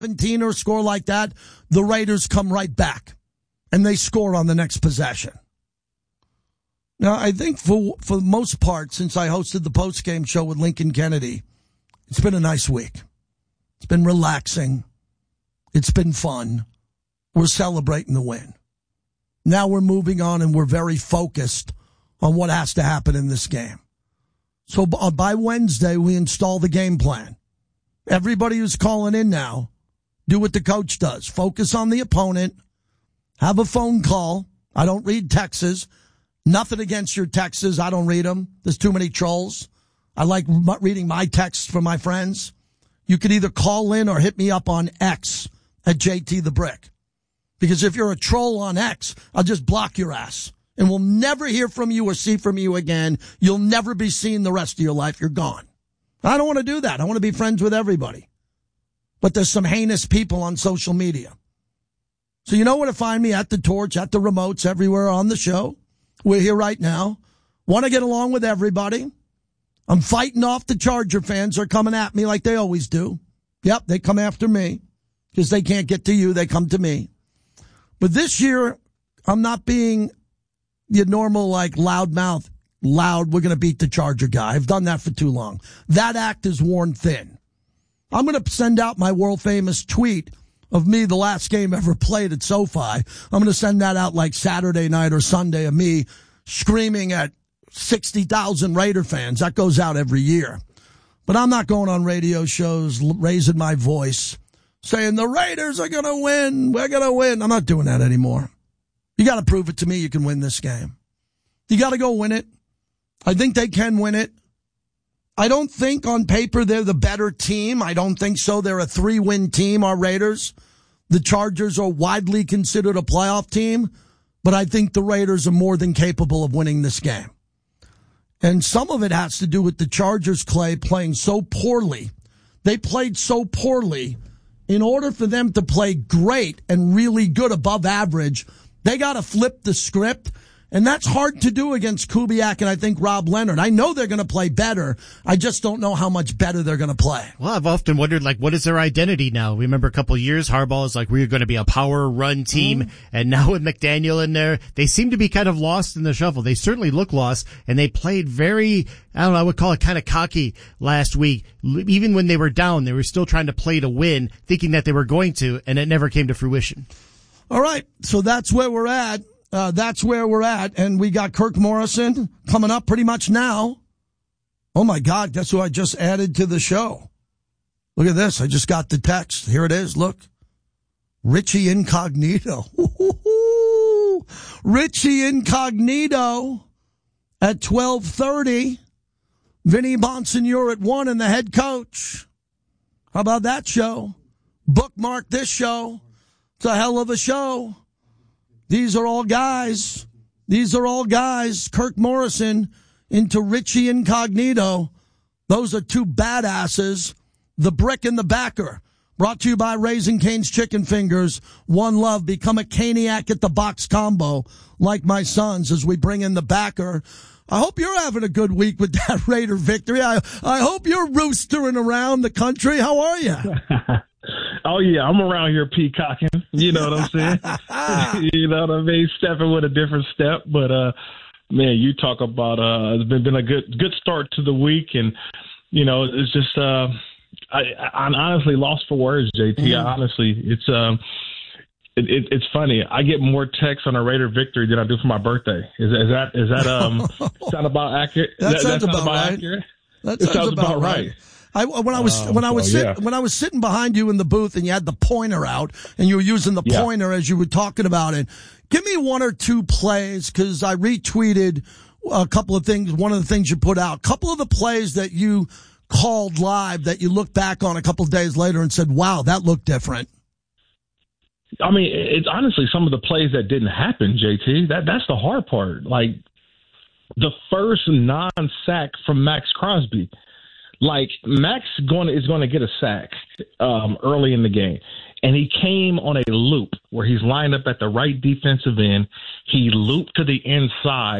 17 or a score like that, the Raiders come right back and they score on the next possession. Now, I think for the most part, since I hosted the postgame show with Lincoln Kennedy, it's been a nice week. It's been relaxing. It's been fun. We're celebrating the win. Now we're moving on and we're very focused on what has to happen in this game. So by Wednesday, we install the game plan. Everybody who's calling in now, do what the coach does. Focus on the opponent. Have a phone call. I don't read texts. Nothing against your texts. I don't read them. There's too many trolls. I like reading my texts from my friends. You can either call in or hit me up on X at JT the Brick. Because if you're a troll on X, I'll just block your ass. And we'll never hear from you or see from you again. You'll never be seen the rest of your life. You're gone. I don't want to do that. I want to be friends with everybody. But there's some heinous people on social media. So you know where to find me, at the Torch, at the remotes, everywhere on the show. We're here right now. Want to get along with everybody. I'm fighting off the Charger fans. They're coming at me like they always do. Yep, they come after me because they can't get to you. They come to me. But this year, I'm not being the normal, like, loudmouth, we're going to beat the Charger guy. I've done that for too long. That act is worn thin. I'm going to send out my world-famous tweet of me the last game ever played at SoFi. I'm going to send that out like Saturday night or Sunday of me screaming at 60,000 Raider fans. That goes out every year. But I'm not going on radio shows raising my voice, saying the Raiders are going to win. We're going to win. I'm not doing that anymore. You got to prove it to me you can win this game. You got to go win it. I think they can win it. I don't think on paper they're the better team. I don't think so. They're a 3-win team, our Raiders. The Chargers are widely considered a playoff team, but I think the Raiders are more than capable of winning this game. And some of it has to do with the Chargers, Clay, playing so poorly. They played so poorly. In order for them to play great and really good above average, they got to flip the script. And that's hard to do against Kubiak and I think Rob Leonard. I know they're going to play better. I just don't know how much better they're going to play. Well, I've often wondered, like, what is their identity now? Remember a couple of years, Harbaugh is like, we're going to be a power run team. And now with McDaniel in there, they seem to be kind of lost in the shuffle. They certainly look lost, and they played very, I don't know, I would call it kind of cocky last week. Even when they were down, they were still trying to play to win, thinking that they were going to, and it never came to fruition. All right. So that's where we're at. And we got Kirk Morrison coming up pretty much now. Oh, my God. Guess who I just added to the show? Look at this. I just got the text. Here it is. Look. Richie Incognito. Richie Incognito at 12:30. Vinny Bonsignore at 1 and the head coach. How about that show? Bookmark this show. It's a hell of a show. These are all guys. Kirk Morrison into Richie Incognito. Those are two badasses. The Brick and the Backer. Brought to you by Raising Cane's Chicken Fingers. One love. Become a Caniac at the box combo like my sons as we bring in the Backer. I hope you're having a good week with that Raider victory. I hope you're roostering around the country. How are you? Oh, yeah, I'm around here peacocking. You know what I'm saying? You know what I mean? Stepping with a different step. But, man, you talk about it's been a good start to the week. And, you know, it's just I'm honestly lost for words, JT. Honestly, it's funny. I get more texts on a Raider victory than I do for my birthday. Is that sound about accurate? That sounds about right. Accurate? That sounds about right. When I was sitting behind you in the booth and you had the pointer out and you were using the pointer as you were talking about it, give me one or two plays, because I retweeted a couple of things. One of the things you put out, a couple of the plays that you called live that you looked back on a couple of days later and said, "Wow, that looked different." I mean, it's honestly some of the plays that didn't happen, JT. That's the hard part. Like the first non-sack from Max Crosby. Like, Max is going to get a sack early in the game, and he came on a loop where he's lined up at the right defensive end. He looped to the inside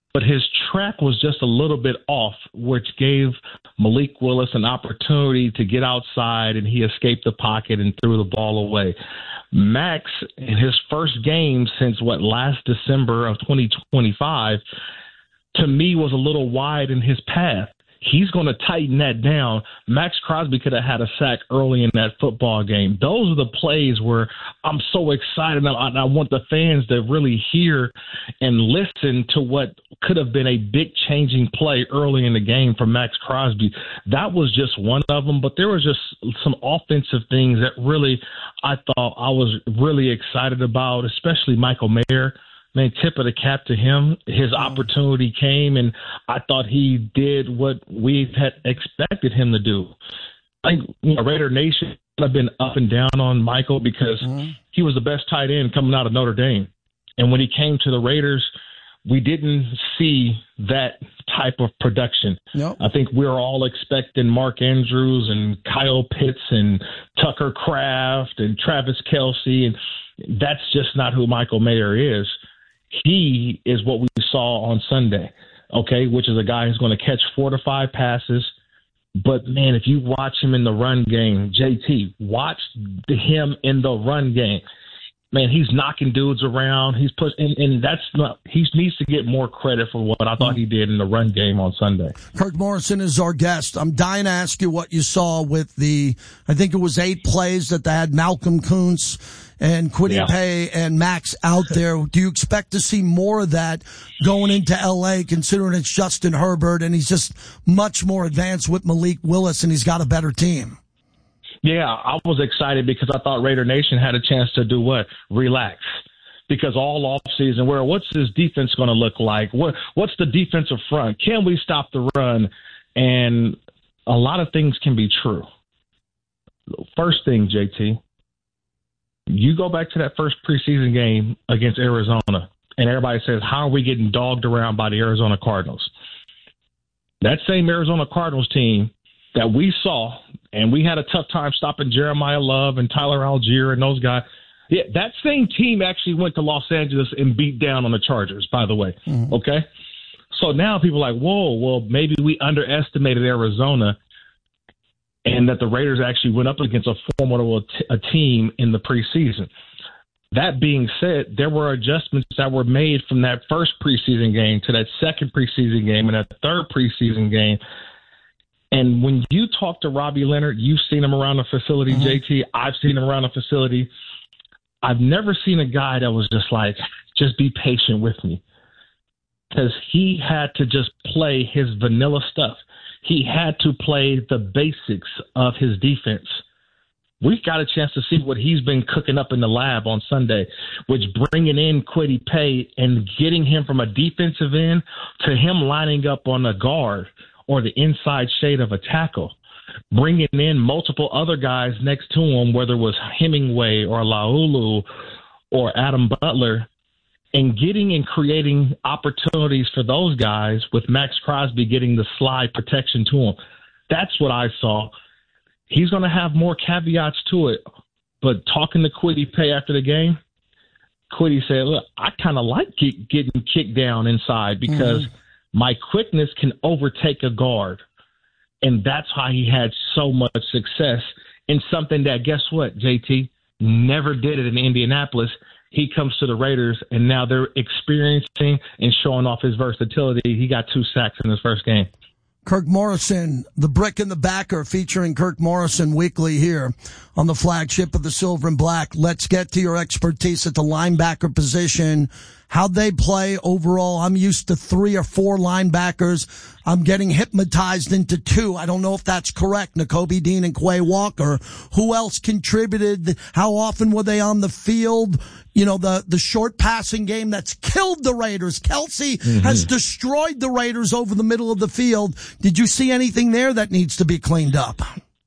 but his track was just a little bit off, which gave Malik Willis an opportunity to get outside, and he escaped the pocket and threw the ball away. Max, in his first game since last December of 2025, to me was a little wide in his path. He's going to tighten that down. Max Crosby could have had a sack early in that football game. Those are the plays where I'm so excited. I want the fans to really hear and listen to what could have been a big changing play early in the game for Max Crosby. That was just one of them, but there was just some offensive things that really I thought I was really excited about, especially Michael Mayer. Man, tip of the cap to him. His opportunity came, and I thought he did what we had expected him to do. I think Raider Nation have been up and down on Michael because he was the best tight end coming out of Notre Dame. And when he came to the Raiders, we didn't see that type of production. Nope. I think we were all expecting Mark Andrews and Kyle Pitts and Tucker Kraft and Travis Kelce, and that's just not who Michael Mayer is. He is what we saw on Sunday, okay, which is a guy who's going to catch 4 to 5 passes. But, man, if you watch him in the run game, JT, watch him in the run game. Man, he's knocking dudes around. He's and that's not. He needs to get more credit for what I thought he did in the run game on Sunday. Kirk Morrison is our guest. I'm dying to ask you what you saw with I think it was 8 plays that they had Malcolm Kuntz and Kwity Paye and Max out there. Do you expect to see more of that going into L.A., considering it's Justin Herbert and he's just much more advanced with Malik Willis and he's got a better team? Yeah, I was excited because I thought Raider Nation had a chance to do what? Relax. Because all offseason, what's his defense going to look like? What's the defensive front? Can we stop the run? And a lot of things can be true. First thing, JT, you go back to that first preseason game against Arizona, and everybody says, how are we getting dogged around by the Arizona Cardinals? That same Arizona Cardinals team that we saw, and we had a tough time stopping Jeremiah Love and Tyler Algier and those guys. Yeah, that same team actually went to Los Angeles and beat down on the Chargers, by the way. Mm-hmm. Okay? So now people are like, whoa, well, maybe we underestimated Arizona and that the Raiders actually went up against a formidable team in the preseason. That being said, there were adjustments that were made from that first preseason game to that second preseason game and that third preseason game. And when you talk to Robbie Leonard, you've seen him around the facility, JT. I've seen him around the facility. I've never seen a guy that was just like, just be patient with me. Because he had to just play his vanilla stuff. He had to play the basics of his defense. We got a chance to see what he's been cooking up in the lab on Sunday, which bringing in Kwity Paye and getting him from a defensive end to him lining up on a guard or the inside shade of a tackle, bringing in multiple other guys next to him, whether it was Hemingway or Laulu or Adam Butler, and getting and creating opportunities for those guys with Max Crosby getting the slide protection to him. That's what I saw. He's going to have more caveats to it. But talking to Kwity Paye after the game, Kwity said, look, I kind of like getting kicked down inside because my quickness can overtake a guard. And that's how he had so much success in something that, guess what, JT, never did it in Indianapolis. He comes to the Raiders, and now they're experiencing and showing off his versatility. He got 2 sacks in his first game. Kirk Morrison, the Brick and the Backer, featuring Kirk Morrison weekly here on the flagship of the Silver and Black. Let's get to your expertise at the linebacker position. How'd they play overall? I'm used to 3 or 4 linebackers. I'm getting hypnotized into 2. I don't know if that's correct. Nakobe Dean and Quay Walker. Who else contributed? How often were they on the field? You know, the short passing game that's killed the Raiders. Kelce has destroyed the Raiders over the middle of the field. Did you see anything there that needs to be cleaned up?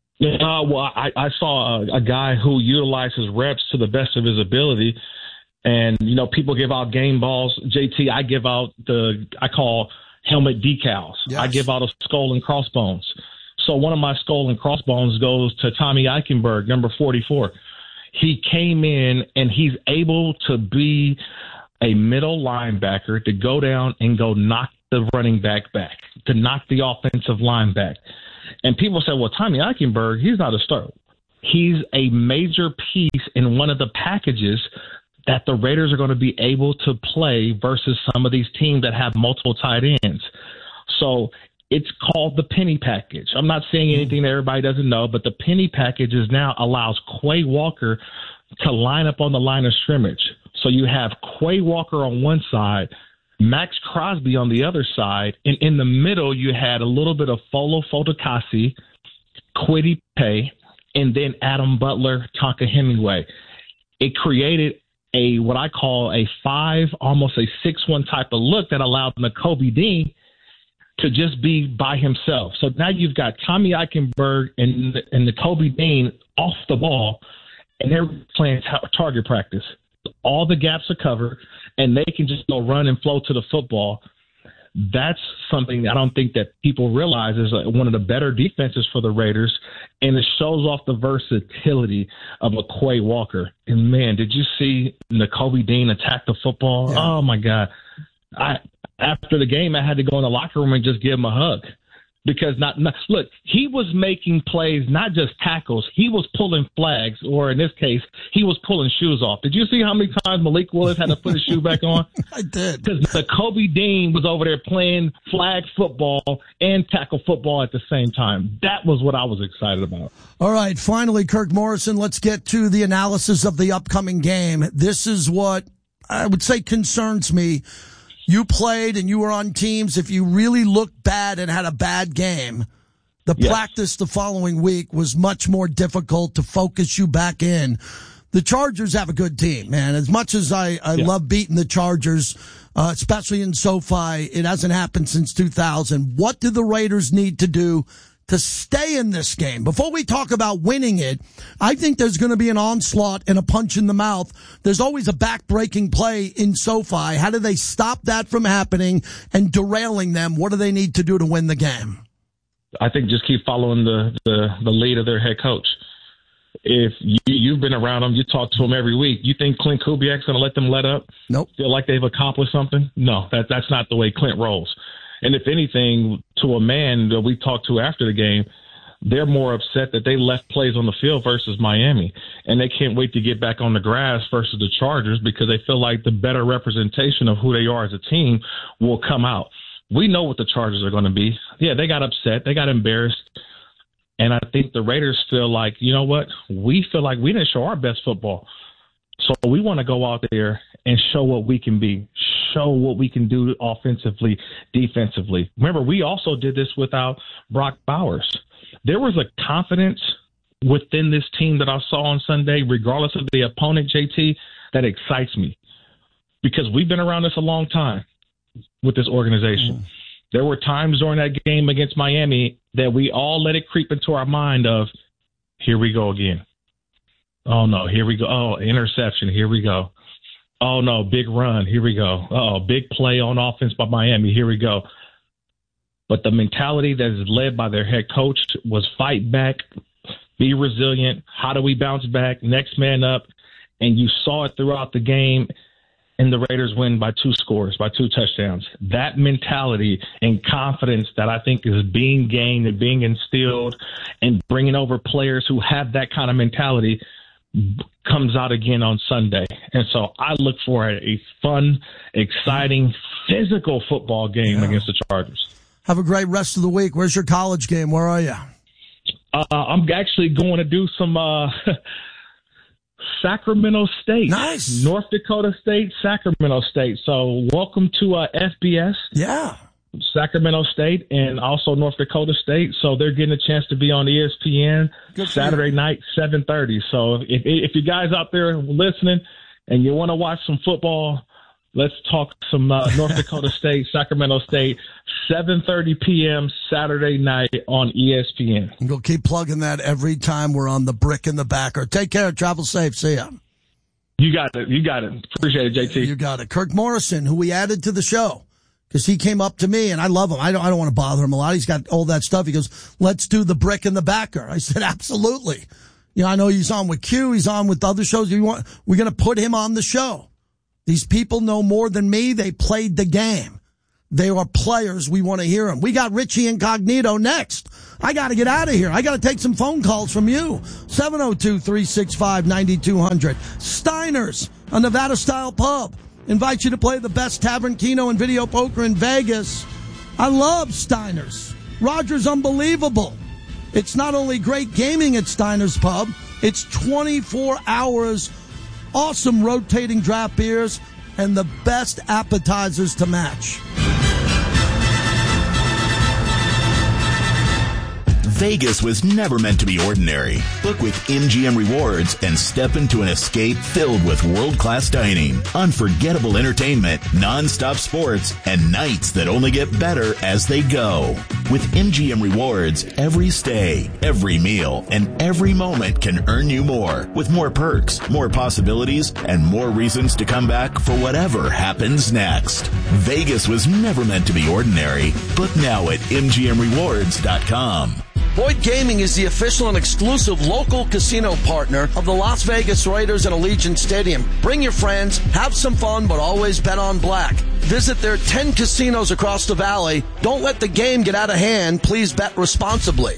Well, I saw a guy who utilizes reps to the best of his ability. And, you know, people give out game balls. JT, I give out I call helmet decals. Yes. I give out a skull and crossbones. So one of my skull and crossbones goes to Tommy Eichenberg, number 44. He came in and he's able to be a middle linebacker to go down and go knock the running back, to knock the offensive line back. And people say, well, Tommy Eichenberg, he's not a starter. He's a major piece in one of the packages that the Raiders are going to be able to play versus some of these teams that have multiple tight ends. So it's called the penny package. I'm not saying anything that everybody doesn't know, but the penny package is now allows Quay Walker to line up on the line of scrimmage. So you have Quay Walker on one side, Max Crosby on the other side, and in the middle you had a little bit of Folo Fotukasi, Kwity Paye, and then Adam Butler, Tonka Hemingway. It created what I call a 5, almost a 6-1 type of look that allowed Nakobe Dean to just be by himself. So now you've got Tommy Eichenberg and Nakobe Dean off the ball, and they're playing target practice. All the gaps are covered, and they can just go run and flow to the football. That's something I don't think that people realize is one of the better defenses for the Raiders, and it shows off the versatility of a Quay Walker. And, man, did you see Nakobe Dean attack the football? Yeah. Oh, my God. After the game, I had to go in the locker room and just give him a hug. Because look, he was making plays, not just tackles. He was pulling flags, or in this case, he was pulling shoes off. Did you see how many times Malik Willis had to put his shoe back on? I did. Because Nakobe Dean was over there playing flag football and tackle football at the same time. That was what I was excited about. All right, finally, Kirk Morrison, let's get to the analysis of the upcoming game. This is what I would say concerns me. You played and you were on teams. If you really looked bad and had a bad game, the practice the following week was much more difficult to focus you back in. The Chargers have a good team, man. As much as I love beating the Chargers, especially in SoFi, it hasn't happened since 2000. What do the Raiders need to do to stay in this game? Before we talk about winning it, I think there's going to be an onslaught and a punch in the mouth. There's always a back-breaking play in SoFi. How do they stop that from happening and derailing them? What do they need to do to win the game? I think just keep following the lead of their head coach. If you've been around them, you talk to them every week, you think Clint Kubiak's going to let them let up? Nope. Feel like they've accomplished something? No, that's not the way Clint rolls. And if anything, to a man that we talked to after the game, they're more upset that they left plays on the field versus Miami. And they can't wait to get back on the grass versus the Chargers because they feel like the better representation of who they are as a team will come out. We know what the Chargers are going to be. Yeah, they got upset. They got embarrassed. And I think the Raiders feel like, you know what? We feel like we didn't show our best football. So we want to go out there and show what we can be, show what we can do offensively, defensively. Remember, we also did this without Brock Bowers. There was a confidence within this team that I saw on Sunday, regardless of the opponent, JT, that excites me because we've been around this a long time with this organization. There were times during that game against Miami that we all let it creep into our mind of, here we go again. Oh, no, here we go. Oh, interception, here we go. Oh, no, big run, here we go. Oh, big play on offense by Miami, here we go. But the mentality that is led by their head coach was fight back, be resilient. How do we bounce back? Next man up. And you saw it throughout the game, and the Raiders win by 2 scores, by 2 touchdowns. That mentality and confidence that I think is being gained and being instilled and bringing over players who have that kind of mentality comes out again on Sunday. And so I look for a fun, exciting, physical football game against the Chargers. Have a great rest of the week. Where's your college game? Where are you? I'm actually going to do some Sacramento State. Nice. North Dakota State, Sacramento State. So welcome to FBS. Yeah. Sacramento State and also North Dakota State. So they're getting a chance to be on ESPN Saturday night, 7:30. So if you guys out there listening and you want to watch some football, let's talk some North Dakota State, Sacramento State, 7:30 p.m. Saturday night on ESPN. We'll keep plugging that every time we're on the Brick in the Backer. Take care. Travel safe. See ya. You got it. You got it. Appreciate it, JT. You got it. Kirk Morrison, who we added to the show, because he came up to me, and I love him. I don't want to bother him a lot. He's got all that stuff. He goes, let's do the Brick in the Backer. I said, absolutely. You know, I know he's on with Q. He's on with other shows. We're going to put him on the show. These people know more than me. They played the game. They are players. We want to hear them. We got Richie Incognito next. I got to get out of here. I got to take some phone calls from you. 702-365-9200. Steiner's, a Nevada-style pub. Invite you to play the best tavern, keno, and video poker in Vegas. I love Steiner's. Roger's unbelievable. It's not only great gaming at Steiner's Pub, it's 24 hours, awesome rotating draft beers, and the best appetizers to match. Vegas was never meant to be ordinary. Book with MGM Rewards and step into an escape filled with world-class dining, unforgettable entertainment, non-stop sports, and nights that only get better as they go. With MGM Rewards, every stay, every meal, and every moment can earn you more, with more perks, more possibilities, and more reasons to come back for whatever happens next. Vegas was never meant to be ordinary. Book now at MGMRewards.com. Boyd Gaming is the official and exclusive local casino partner of the Las Vegas Raiders and Allegiant Stadium. Bring your friends, have some fun, but always bet on black. Visit their 10 casinos across the valley. Don't let the game get out of hand. Please bet responsibly.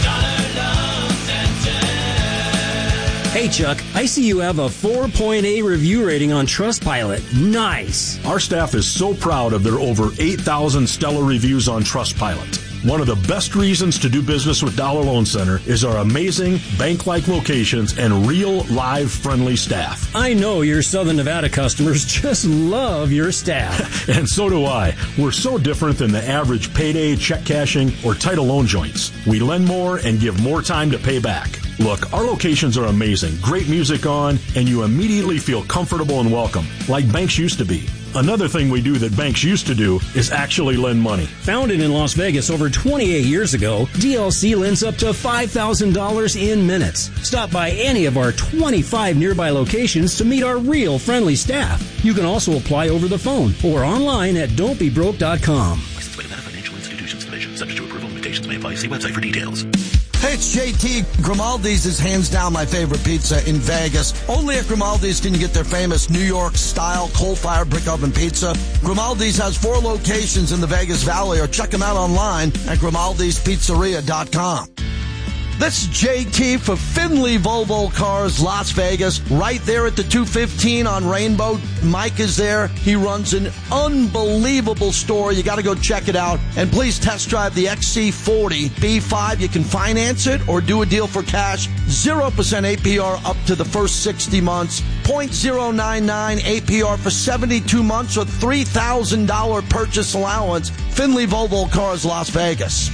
Hey, Chuck, I see you have a 4.8 review rating on Trustpilot. Nice. Our staff is so proud of their over 8,000 stellar reviews on Trustpilot. One of the best reasons to do business with Dollar Loan Center is our amazing bank-like locations and real, live, friendly staff. I know your Southern Nevada customers just love your staff. And so do I. We're so different than the average payday, check cashing, or title loan joints. We lend more and give more time to pay back. Look, our locations are amazing, great music on, and you immediately feel comfortable and welcome, like banks used to be. Another thing we do that banks used to do is actually lend money. Founded in Las Vegas over 28 years ago, DLC lends up to $5,000 in minutes. Stop by any of our 25 nearby locations to meet our real friendly staff. You can also apply over the phone or online at don'tbebroke.com. Licensed by Nevada Financial Institutions Division. Subject to approval. Limitations may apply. See website for details. Hey, it's JT. Grimaldi's is hands down my favorite pizza in Vegas. Only at Grimaldi's can you get their famous New York-style coal-fired brick oven pizza. Grimaldi's has 4 locations in the Vegas Valley, or check them out online at Grimaldi'sPizzeria.com. This is JT for Finley Volvo Cars, Las Vegas, right there at the 215 on Rainbow. Mike is there. He runs an unbelievable store. You got to go check it out. And please test drive the XC40 B5. You can finance it or do a deal for cash. 0% APR up to the first 60 months. 0.099 APR for 72 months or $3,000 purchase allowance. Finley Volvo Cars, Las Vegas.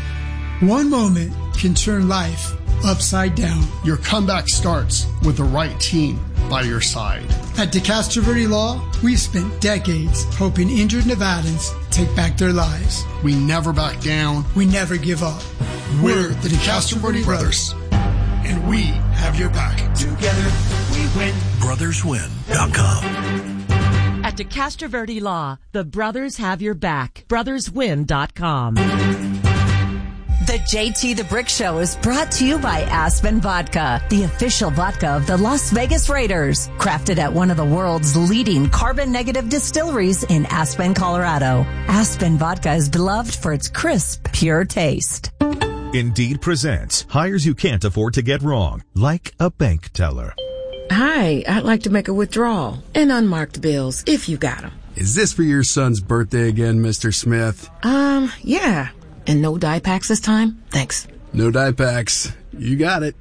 One moment can turn life upside down. Your comeback starts with the right team by your side. At DeCastro Verde Law, we've spent decades helping injured Nevadans take back their lives. We never back down. We never give up. We're the DeCastro Verde Brothers, and we have your back. Together, we win. BrothersWin.com. At DeCastro Verde Law, the brothers have your back. BrothersWin.com. The JT the Brick Show is brought to you by Aspen Vodka, the official vodka of the Las Vegas Raiders. Crafted at one of the world's leading carbon-negative distilleries in Aspen, Colorado. Aspen Vodka is beloved for its crisp, pure taste. Indeed presents hires you can't afford to get wrong, like a bank teller. Hi, I'd like to make a withdrawal and unmarked bills, if you got them. Is this for your son's birthday again, Mr. Smith? Yeah. And no dye packs this time? Thanks. No dye packs. You got it.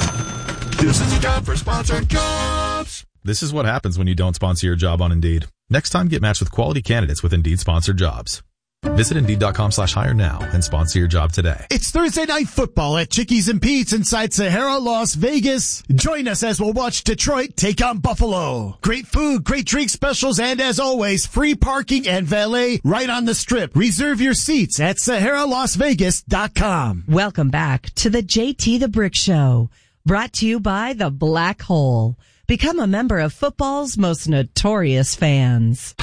This is a job for sponsored jobs. This is what happens when you don't sponsor your job on Indeed. Next time, get matched with quality candidates with Indeed sponsored jobs. Visit Indeed.com/hire now and sponsor your job today. It's Thursday Night Football at Chickies and Pete's inside Sahara, Las Vegas. Join us as we'll watch Detroit take on Buffalo. Great food, great drink specials, and as always, free parking and valet right on the strip. Reserve your seats at SaharaLasVegas.com. Welcome back to the JT the Brick Show, brought to you by The Black Hole. Become a member of football's most notorious fans.